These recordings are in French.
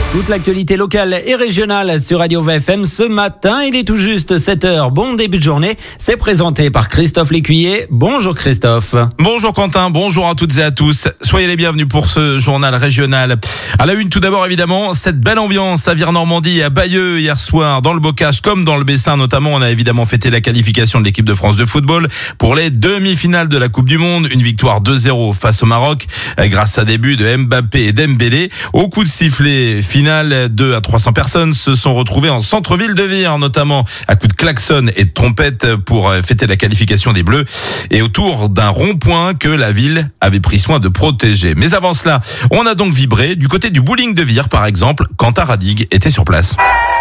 Toute l'actualité locale et régionale sur Radio VFM ce matin, il est tout juste 7h. Bon début de journée, c'est présenté par Christophe Lécuyer. Bonjour Christophe. Bonjour Quentin, bonjour à toutes et à tous. Soyez les bienvenus pour ce journal régional. À la une tout d'abord évidemment, cette belle ambiance à Vire-Normandie et à Bayeux hier soir, dans le Bocage comme dans le Bessin notamment. On a évidemment fêté la qualification de l'équipe de France de football pour les demi-finales de la Coupe du Monde. Une victoire 2-0 face au Maroc grâce à des buts de Mbappé et Dembélé. Au coup de sifflet final, 200 à 300 personnes se sont retrouvées en centre-ville de Vire, notamment à coups de klaxon et de trompette pour fêter la qualification des Bleus et autour d'un rond-point que la ville avait pris soin de protéger. Mais avant cela, on a donc vibré du côté du bowling de Vire par exemple, quand Taradig était sur place.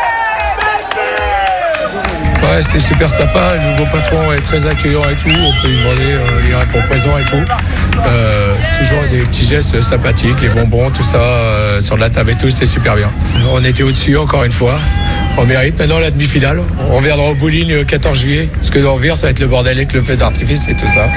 Ouais, c'était super sympa, le nouveau patron est très accueillant et tout, on peut lui demander, il répond présent et tout. Toujours des petits gestes sympathiques, les bonbons, tout ça, sur la table et tout, c'était super bien. On était au-dessus encore une fois, on mérite. Maintenant la demi-finale, on reviendra au bowling le 14 juillet, parce que dans Vire ça va être le bordel avec le feu d'artifice et tout ça.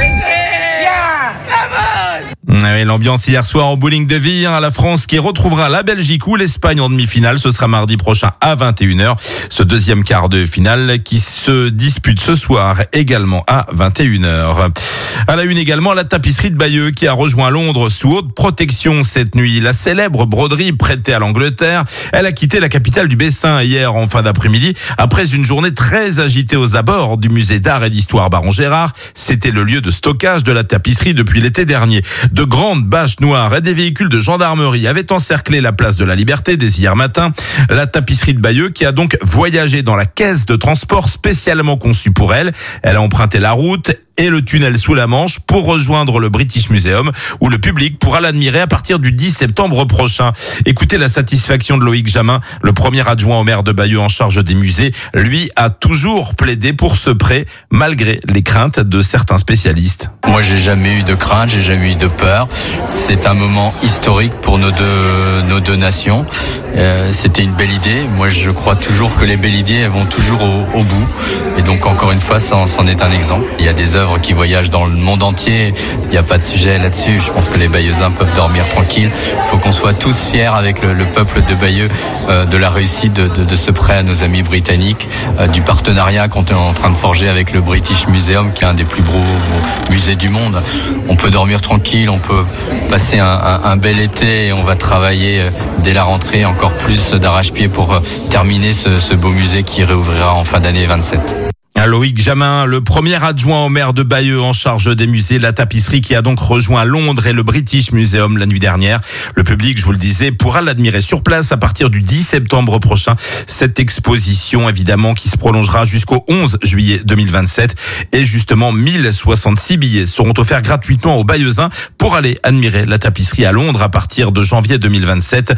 Oui, l'ambiance hier soir au bowling de Vire, à la France qui retrouvera la Belgique ou l'Espagne en demi-finale. Ce sera mardi prochain à 21h. Ce deuxième quart de finale qui se dispute ce soir également à 21h. À la une également, la tapisserie de Bayeux qui a rejoint Londres sous haute protection cette nuit. La célèbre broderie prêtée à l'Angleterre, elle a quitté la capitale du Bessin hier en fin d'après-midi après une journée très agitée aux abords du musée d'art et d'histoire Baron Gérard. C'était le lieu de stockage de la tapisserie depuis l'été dernier. De grandes bâches noires et des véhicules de gendarmerie avaient encerclé la place de la Liberté dès hier matin. La tapisserie de Bayeux qui a donc voyagé dans la caisse de transport spécialement conçue pour elle. Elle a emprunté la route et le tunnel sous la Manche pour rejoindre le British Museum où le public pourra l'admirer à partir du 10 septembre prochain. Écoutez la satisfaction de Loïc Jamin, le premier adjoint au maire de Bayeux en charge des musées. Lui a toujours plaidé pour ce prêt malgré les craintes de certains spécialistes. Moi, j'ai jamais eu de crainte, j'ai jamais eu de peur. C'est un moment historique pour nos deux nations. C'était une belle idée. Moi, je crois toujours que les belles idées, elles vont toujours au bout. Et donc, encore une fois, c'en est un exemple. Il y a des œuvres qui voyagent dans le monde entier. Il n'y a pas de sujet là-dessus. Je pense que les Bayeuxins peuvent dormir tranquilles. Il faut qu'on soit tous fiers avec le peuple de Bayeux de la réussite de ce prêt à nos amis britanniques, du partenariat qu'on est en train de forger avec le British Museum, qui est un des plus gros musées du monde. On peut dormir tranquille, on peut passer un bel été et on va travailler dès la rentrée encore plus d'arrache-pied pour terminer ce beau musée qui réouvrira en fin d'année 27. Loïc Jamin, le premier adjoint au maire de Bayeux en charge des musées, la tapisserie qui a donc rejoint Londres et le British Museum la nuit dernière. Le public, je vous le disais, pourra l'admirer sur place à partir du 10 septembre prochain. Cette exposition, évidemment, qui se prolongera jusqu'au 11 juillet 2027. Et justement, 1066 billets seront offerts gratuitement aux Bayeuxins pour aller admirer la tapisserie à Londres à partir de janvier 2027.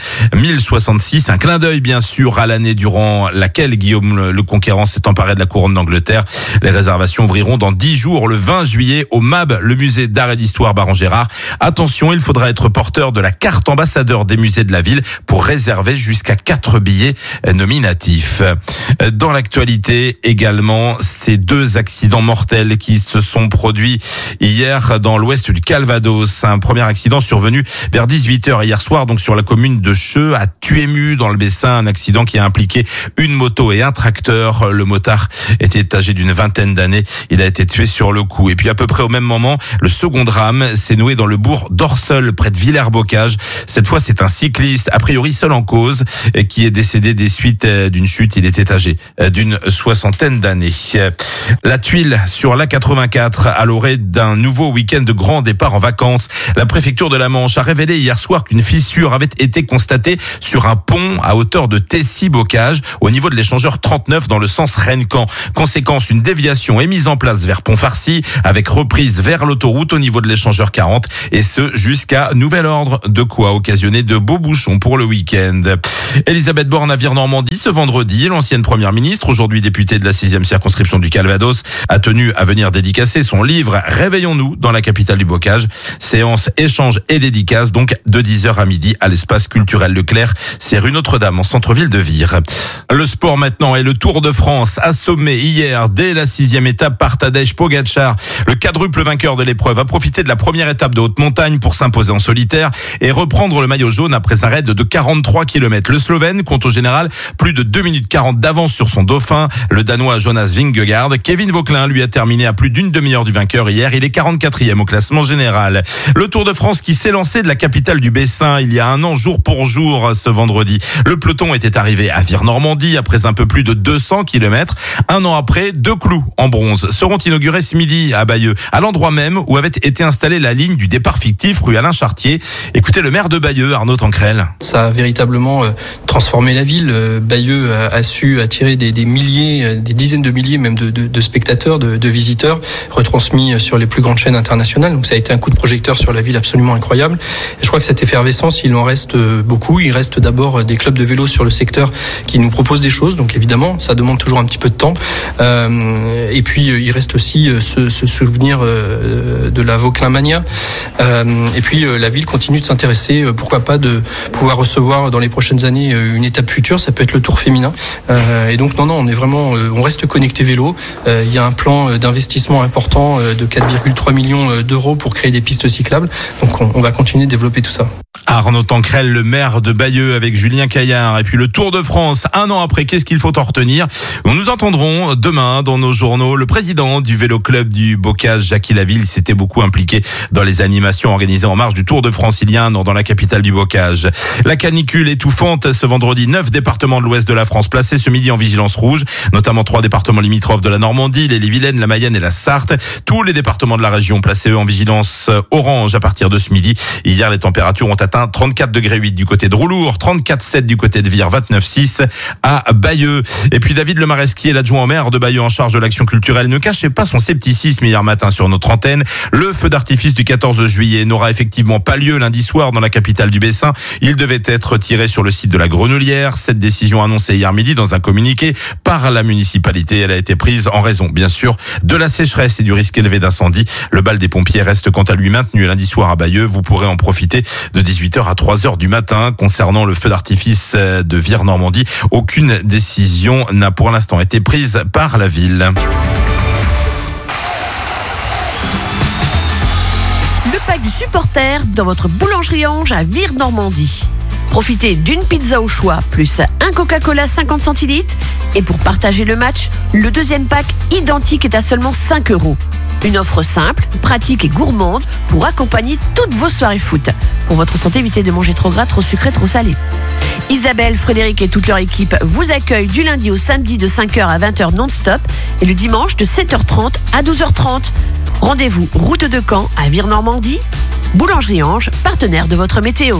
1066, un clin d'œil, bien sûr, à l'année durant laquelle Guillaume le Conquérant s'est emparé de la couronne d'Angleterre. Les réservations ouvriront dans 10 jours, le 20 juillet, au MAB, le musée d'art et d'histoire Baron Gérard. Attention, il faudra être porteur de la carte ambassadeur des musées de la ville pour réserver jusqu'à 4 billets nominatifs. Dans l'actualité également, ces 2 accidents mortels qui se sont produits hier dans l'ouest du Calvados. Un premier accident survenu vers 18h hier soir, donc sur la commune de Cheux, à Tuému, dans le Bessin. Un accident qui a impliqué une moto et un tracteur. Le motard était âgé d'une vingtaine d'années. Il a été tué sur le coup. Et puis à peu près au même moment, le second drame s'est noué dans le bourg d'Orseul, près de Villers-Bocage. Cette fois, c'est un cycliste, a priori seul en cause, qui est décédé des suites d'une chute. Il était âgé d'une soixantaine d'années. La tuile sur l'A84 à l'orée d'un nouveau week-end de grand départ en vacances. La préfecture de la Manche a révélé hier soir qu'une fissure avait été constatée sur un pont à hauteur de Tessy-Bocage, au niveau de l'échangeur 39 dans le sens Rennes-Caen. Conséquence, une déviation est mise en place vers Pont-Farcy avec reprise vers l'autoroute au niveau de l'échangeur 40 et ce jusqu'à nouvel ordre, de quoi occasionner de beaux bouchons pour le week-end. Elisabeth Borne à Vire-Normandie ce vendredi, l'ancienne première ministre, aujourd'hui députée de la 6e circonscription du Calvados, a tenu à venir dédicacer son livre Réveillons-nous dans la capitale du Bocage. Séance échange et dédicace donc de 10h à midi à l'espace culturel Leclerc, c'est rue Notre-Dame en centre-ville de Vire. Le sport maintenant et le Tour de France assommé hier hier. Dès la 6e étape par Tadej Pogačar, le quadruple vainqueur de l'épreuve a profité de la première étape de haute montagne pour s'imposer en solitaire et reprendre le maillot jaune après un raid de 43 km. Le Slovène compte au général plus de 2 minutes 40 d'avance sur son dauphin, le Danois Jonas Vingegaard. Kevin Vauquelin lui a terminé à plus d'une demi-heure du vainqueur hier. Il est 44e au classement général. Le Tour de France qui s'est lancé de la capitale du Bessin il y a un an, jour pour jour, ce vendredi. Le peloton était arrivé à Vire-Normandie après un peu plus de 200 km. Un an après, 2 clous en bronze seront inaugurés ce midi à Bayeux, à l'endroit même où avait été installée la ligne du départ fictif rue Alain Chartier. Écoutez le maire de Bayeux, Arnaud Tancrel. Ça a véritablement transformé la ville. Bayeux a su attirer des milliers, des dizaines de milliers même de spectateurs, de visiteurs, retransmis sur les plus grandes chaînes internationales. Donc ça a été un coup de projecteur sur la ville absolument incroyable. Et je crois que cette effervescence, il en reste beaucoup. Il reste d'abord des clubs de vélo sur le secteur qui nous proposent des choses. Donc évidemment, ça demande toujours un petit peu de temps. Et puis il reste aussi ce souvenir de la Vauquelin Mania. Et puis la ville continue de s'intéresser, pourquoi pas de pouvoir recevoir dans les prochaines années une étape future. Ça peut être le Tour féminin. Et donc non, on est vraiment, on reste connecté vélo. Il y a un plan d'investissement important de 4,3 millions d'euros pour créer des pistes cyclables. Donc on va continuer de développer tout ça. Arnaud Tancrel, le maire de Bayeux, avec Julien Caillard. Et puis le Tour de France, un an après, qu'est-ce qu'il faut en retenir? Nous entendrons demain dans nos journaux le président du vélo club du Bocage, Jackie Laville, s'était beaucoup impliqué dans les animations organisées en marge du Tour de France il y a un an dans la capitale du Bocage. La canicule étouffante ce vendredi, 9 départements de l'ouest de la France placés ce midi en vigilance rouge, notamment 3 départements limitrophes de la Normandie, l'Ille-et-Vilaine, la Mayenne et la Sarthe. Tous les départements de la région placés eux en vigilance orange à partir de ce midi. Hier, les températures ont atteint 34,8 degrés du côté de Roulour, 34,7 du côté de Vire, 29,6 à Bayeux. Et puis David Lemaresquier, l'adjoint au maire de Bayeux en charge de l'action culturelle, ne cachait pas son scepticisme hier matin sur notre antenne. Le feu d'artifice du 14 juillet n'aura effectivement pas lieu lundi soir dans la capitale du Bessin. Il devait être tiré sur le site de la Grenoulière. Cette décision annoncée hier midi dans un communiqué par la municipalité, elle a été prise en raison, bien sûr, de la sécheresse et du risque élevé d'incendie. Le bal des pompiers reste quant à lui maintenu lundi soir à Bayeux. Vous pourrez en profiter de 18h à 3h du matin. Concernant le feu d'artifice de Vire-Normandie, aucune décision n'a pour l'instant été prise par la ville. Le pack du supporter dans votre boulangerie Ange à Vire-Normandie. Profitez d'une pizza au choix, plus un Coca-Cola 50 centilitres. Et pour partager le match, le deuxième pack identique est à seulement 5 €. Une offre simple, pratique et gourmande pour accompagner toutes vos soirées foot. Pour votre santé, évitez de manger trop gras, trop sucré, trop salé. Isabelle, Frédéric et toute leur équipe vous accueillent du lundi au samedi de 5h à 20h non-stop et le dimanche de 7h30 à 12h30. Rendez-vous route de Caen à Vire-Normandie. Boulangerie Ange, partenaire de votre météo.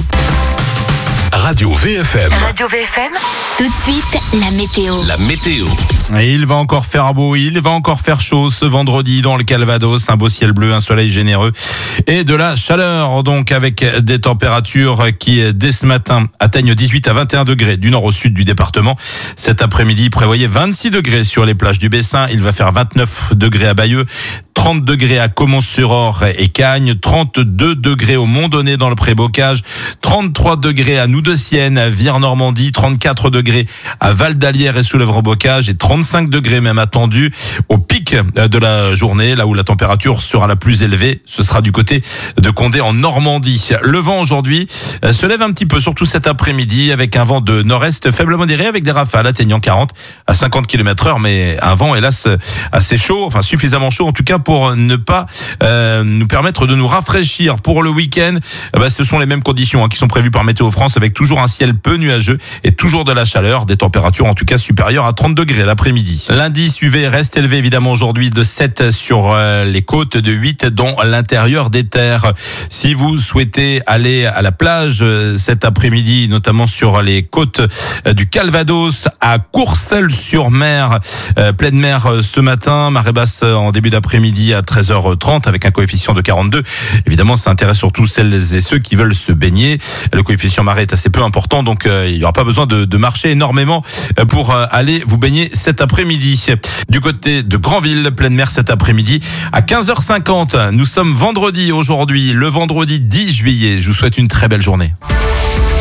Radio VFM. Radio VFM. Tout de suite, la météo. La météo. Et il va encore faire beau, il va encore faire chaud ce vendredi dans le Calvados. Un beau ciel bleu, un soleil généreux et de la chaleur. Donc avec des températures qui, dès ce matin, atteignent 18 à 21 degrés du nord au sud du département. Cet après-midi, prévoyez 26 degrés sur les plages du Bessin. Il va faire 29 degrés à Bayeux. 30 degrés à Caumont-sur-Orge et Cagnes, 32 degrés au Mont-Donné dans le Pré-Bocage, 33 degrés à Noux-de-Sienne, à Vire-Normandie, 34 degrés à Val-d'Alière et Soulèvre-Bocage et 35 degrés même attendus au pic de la journée, là où la température sera la plus élevée. Ce sera du côté de Condé en Normandie. Le vent aujourd'hui se lève un petit peu, surtout cet après-midi, avec un vent de nord-est faible modéré avec des rafales atteignant 40 à 50 km/h, mais un vent hélas assez chaud, enfin suffisamment chaud en tout cas pour ne pas nous permettre de nous rafraîchir pour le week-end. Ce sont les mêmes conditions qui sont prévues par Météo France, avec toujours un ciel peu nuageux et toujours de la chaleur, des températures en tout cas supérieures à 30 degrés l'après-midi. L'indice UV reste élevé évidemment aujourd'hui, de 7 sur les côtes, de 8 dans l'intérieur des terres. Si vous souhaitez aller à la plage cet après-midi, notamment sur les côtes du Calvados, à Courcelles-sur-Mer, pleine mer ce matin, marée basse en début d'après-midi à 13h30 avec un coefficient de 42. Évidemment, ça intéresse surtout celles et ceux qui veulent se baigner. Le coefficient marée est assez peu important, donc il n'y aura pas besoin de marcher énormément pour aller vous baigner cet après-midi. Du côté de Granville, pleine mer cet après-midi à 15h50. Nous sommes vendredi aujourd'hui, le vendredi 10 juillet. Je vous souhaite une très belle journée.